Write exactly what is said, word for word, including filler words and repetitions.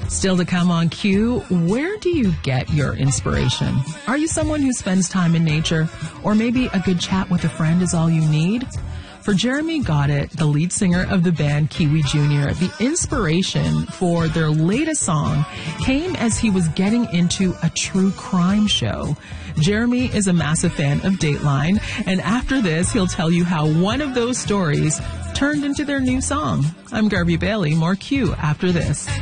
Still to come on Q, where do you get your inspiration? Are you someone who spends time in nature? Or maybe a good chat with a friend is all you need? For Jeremy Goddett, the lead singer of the band Kiwi Junior, the inspiration for their latest song came as he was getting into a true crime show. Jeremy is a massive fan of Dateline, and after this, he'll tell you how one of those stories turned into their new song. I'm Garvey Bailey. More Q after this.